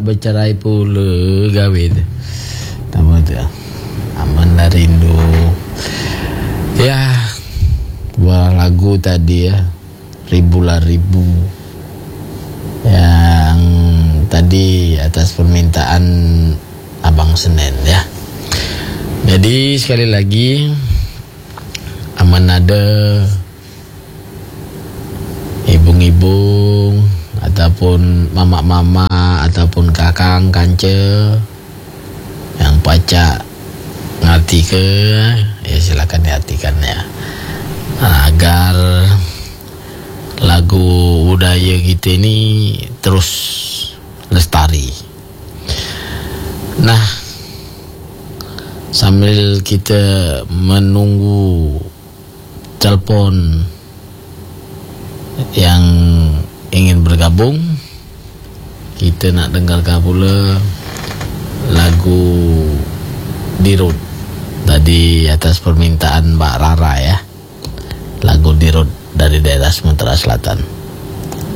bercerai pula gawe tu. Nama tu Amanah Rindu. Ya, buah lagu tadi ya, Ribulah Ribu, yang tadi atas permintaan Abang Senen ya. Jadi sekali lagi, aman ada ibung-ibung ataupun mama-mama ataupun kakang kance yang pacak ngerti ke, ya silakan diartikan ya, agar lagu budaya kita ini terus lestari. Nah, sambil kita menunggu telpon yang ingin bergabung, kita nak dengarkan pula lagu Dirut tadi atas permintaan Mbak Rara ya, lagu Dirut dari daerah Sumatera Selatan.